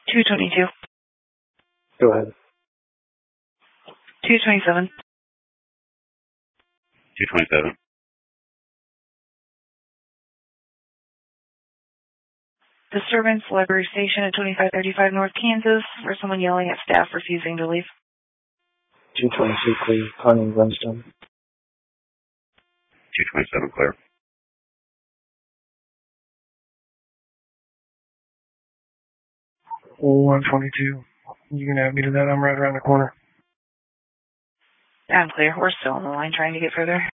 222. Go ahead. 227. 227. Disturbance, Library Station at 2535 North Kansas, for someone yelling at staff refusing to leave. 222, clear. Connie Glenstone. 227, clear. 122. You can add me to that. I'm right around the corner. I'm clear. We're still on the line trying to get further.